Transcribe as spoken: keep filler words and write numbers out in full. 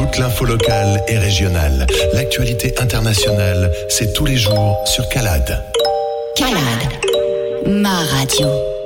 Toute l'info locale et régionale. L'actualité internationale, c'est tous les jours sur Calade. Calade, ma radio.